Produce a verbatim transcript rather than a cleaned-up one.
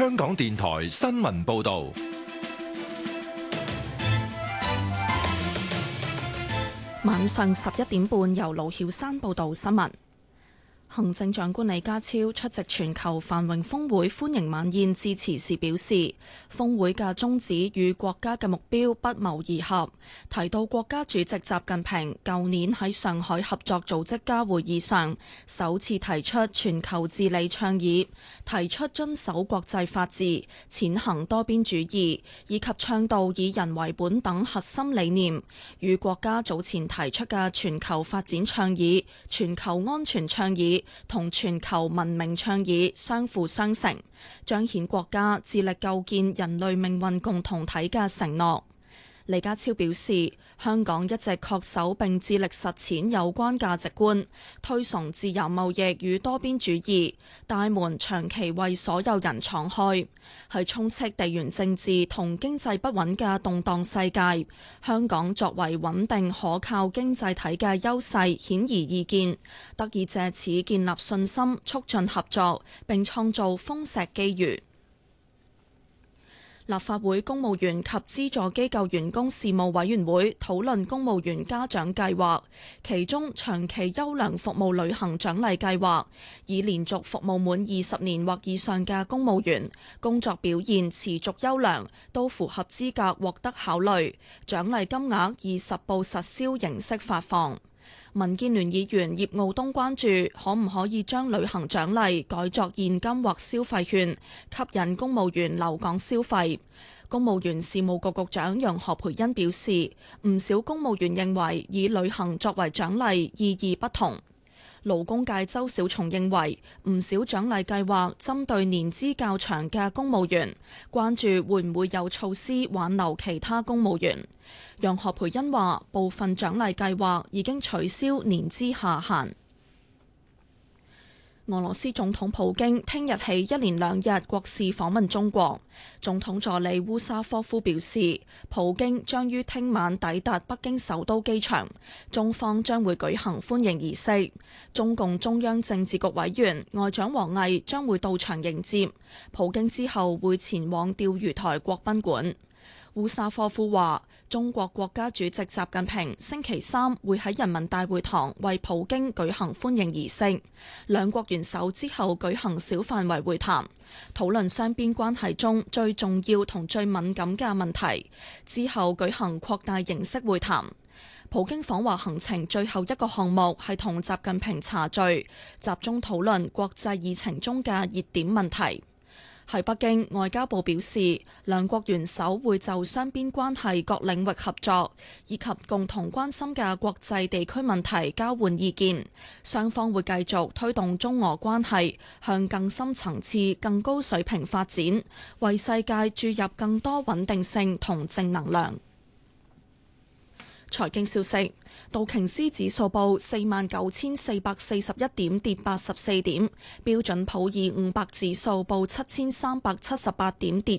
香港電台新聞報道。 晚上十一點半，由盧曉山報道新聞。行政長官李家超出席全球繁榮峰會歡迎晚宴致辭時表示，峰會嘅宗旨與國家嘅目標不謀而合，提到國家主席習近平舊年喺上海合作組織家會議上首次提出全球治理倡議，提出遵守國際法治、踐行多邊主義以及倡導以人為本等核心理念，與國家早前提出嘅全球發展倡議、全球安全倡議同全球文明倡議相輔相成，彰顯國家致力構建人類命運共同體嘅承諾。李家超表示，香港一直恪守並致力實踐有關價值觀，推崇自由貿易與多邊主義，大門長期為所有人敞開。喺充斥地緣政治同經濟不穩嘅動盪世界，香港作為穩定可靠經濟體嘅優勢顯而易見，得以借此建立信心，促進合作，並創造豐碩機遇。立法會公務員及資助機構員工事務委員會討論公務員家長計劃，其中長期優良服務旅行獎勵計劃，以連續服務滿二十年或以上嘅公務員，工作表現持續優良，都符合資格獲得考慮，獎勵金額以實報實銷形式發放。民建聯議員葉傲東關注可唔可以將旅行獎勵改作現金或消費券，吸引公務員留港消費。公務員事務局局長楊何蓓茵表示，唔少公務員認為以旅行作為獎勵意義不同。勞工界周小松認為，唔少獎勵計劃針對年資較長嘅公務員，關注會唔會有措施挽留其他公務員。楊何蓓茵話，部分獎勵計劃已經取消年資下限。俄羅斯總統普京聽日起一連兩日國事訪問中國。總統助理烏沙科夫表示，普京將於聽晚抵達北京首都機場，中方將會舉行歡迎儀式。中共中央政治局委員外長王毅將會到場迎接普京，之後會前往釣魚台國賓館。烏沙科夫話，中國國家主席習近平星期三會喺人民大會堂為普京舉行歡迎儀式，兩國元首之後舉行小範圍會談，討論雙邊關係中最重要同最敏感嘅問題，之後舉行擴大形式會談。普京訪華行程最後一個項目係同習近平茶敘，集中討論國際議程中嘅熱點問題。喺北京，外交部表示，兩國元首會就雙邊關係各領域合作以及共同關心嘅國際地區問題交換意見，雙方會繼續推動中俄關係向更深層次、更高水平發展，為世界注入更多穩定性同正能量。財經消息，道瓊斯指數報四萬九千四百四十一點，跌八十四點；標準普爾五百指數報七千三百七十八點，跌